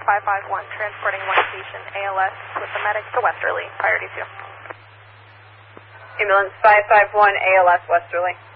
551, transporting one patient, ALS, with the medic to Westerly, priority 2. Ambulance 551, ALS, Westerly.